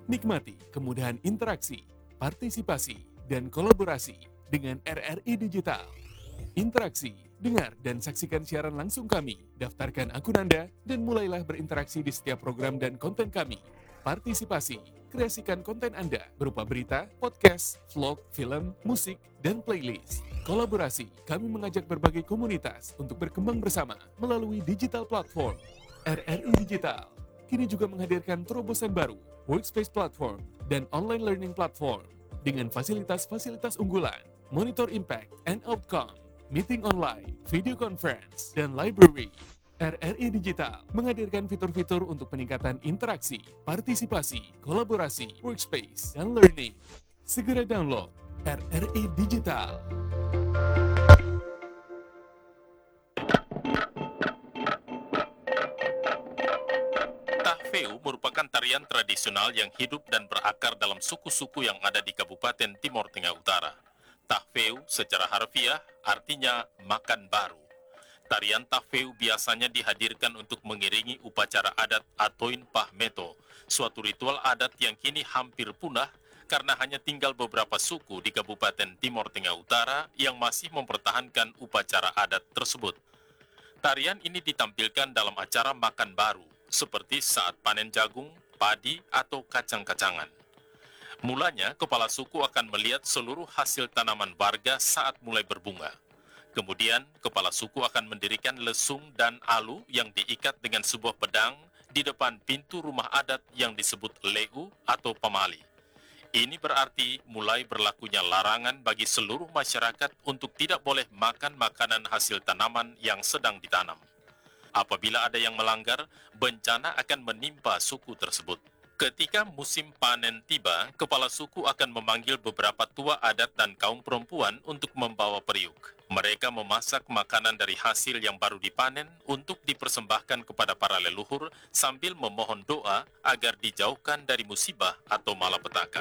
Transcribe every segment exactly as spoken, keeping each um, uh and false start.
Nikmati kemudahan interaksi, partisipasi, dan kolaborasi dengan R R I Digital. Interaksi, dengar dan saksikan siaran langsung kami, daftarkan akun Anda, dan mulailah berinteraksi di setiap program dan konten kami. Partisipasi, kreasikan konten Anda berupa berita, podcast, vlog, film, musik, dan playlist. Kolaborasi, kami mengajak berbagai komunitas untuk berkembang bersama melalui digital platform. R R I Digital kini juga menghadirkan terobosan baru, workspace platform, dan online learning platform dengan fasilitas-fasilitas unggulan, monitor impact and outcome, meeting online, video conference, dan library. R R I Digital menghadirkan fitur-fitur untuk peningkatan interaksi, partisipasi, kolaborasi, workspace, dan learning. Segera download R R I Digital. Tahfew merupakan tarian tradisional yang hidup dan berakar dalam suku-suku yang ada di Kabupaten Timor Tengah Utara. Tahfew secara harfiah artinya makan baru. Tarian Tahfew biasanya dihadirkan untuk mengiringi upacara adat Atoin Pahmeto, suatu ritual adat yang kini hampir punah karena hanya tinggal beberapa suku di Kabupaten Timor Tengah Utara yang masih mempertahankan upacara adat tersebut. Tarian ini ditampilkan dalam acara makan baru, seperti saat panen jagung, padi, atau kacang-kacangan. Mulanya, kepala suku akan melihat seluruh hasil tanaman warga saat mulai berbunga. Kemudian, kepala suku akan mendirikan lesung dan alu yang diikat dengan sebuah pedang di depan pintu rumah adat yang disebut leu atau pamali. Ini berarti mulai berlakunya larangan bagi seluruh masyarakat untuk tidak boleh makan makanan hasil tanaman yang sedang ditanam. Apabila ada yang melanggar, bencana akan menimpa suku tersebut. Ketika musim panen tiba, kepala suku akan memanggil beberapa tua adat dan kaum perempuan untuk membawa periuk. Mereka memasak makanan dari hasil yang baru dipanen untuk dipersembahkan kepada para leluhur sambil memohon doa agar dijauhkan dari musibah atau malapetaka.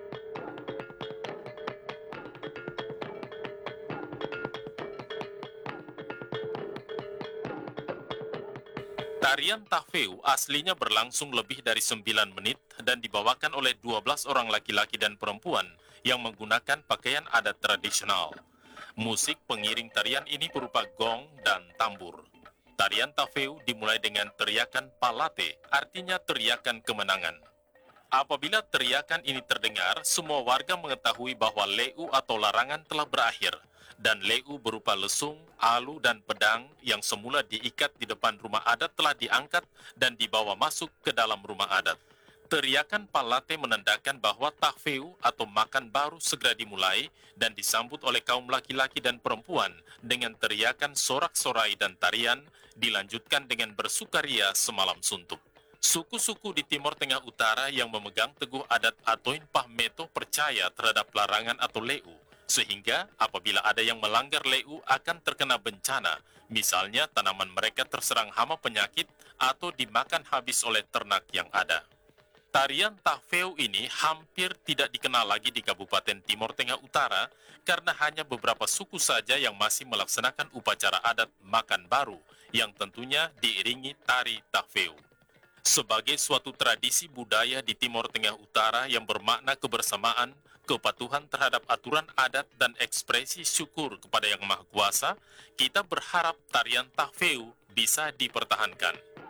Tarian Tahfew aslinya berlangsung lebih dari sembilan menit dan dibawakan oleh dua belas orang laki-laki dan perempuan yang menggunakan pakaian adat tradisional. Musik pengiring tarian ini berupa gong dan tambur. Tarian Tahfew dimulai dengan teriakan palate, artinya teriakan kemenangan. Apabila teriakan ini terdengar, semua warga mengetahui bahwa leu atau larangan telah berakhir. Dan leu berupa lesung, alu, dan pedang yang semula diikat di depan rumah adat telah diangkat dan dibawa masuk ke dalam rumah adat. Teriakan palate menandakan bahwa tahfew atau makan baru segera dimulai dan disambut oleh kaum laki-laki dan perempuan dengan teriakan sorak-sorai dan tarian, dilanjutkan dengan bersukaria semalam suntuk. Suku-suku di Timor Tengah Utara yang memegang teguh adat Atoin Pahmeto percaya terhadap larangan atau leu, sehingga apabila ada yang melanggar leu akan terkena bencana, misalnya tanaman mereka terserang hama penyakit atau dimakan habis oleh ternak yang ada. Tarian Tahfew ini hampir tidak dikenal lagi di Kabupaten Timor Tengah Utara karena hanya beberapa suku saja yang masih melaksanakan upacara adat makan baru yang tentunya diiringi tari Tahfew. Sebagai suatu tradisi budaya di Timor Tengah Utara yang bermakna kebersamaan, kepatuhan terhadap aturan adat dan ekspresi syukur kepada Yang Maha Kuasa, kita berharap tarian Tahfew bisa dipertahankan.